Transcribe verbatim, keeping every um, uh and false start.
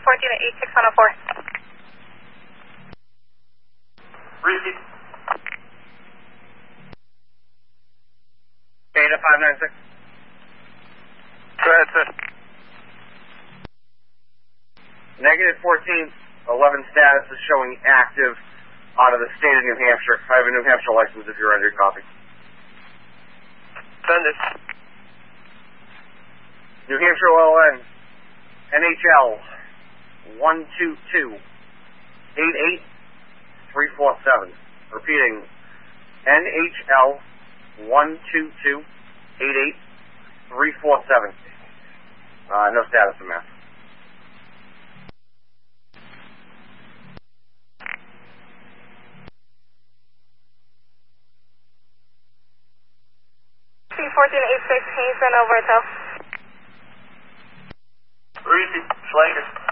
fourteen at eight six one oh four. Repeat. Data five nine six. Go ahead, sir. Negative fourteen, eleven status is showing active out of the state of New Hampshire. I have a New Hampshire license if you're under your copy. Send it. New Hampshire O L N, N H L, one two two, eight eight three four seven. Repeating, N H L, one two two, eight eight three four seven. Uh, no status in that. C fourteen eight six, can you send over a tow? Repeat. Slater.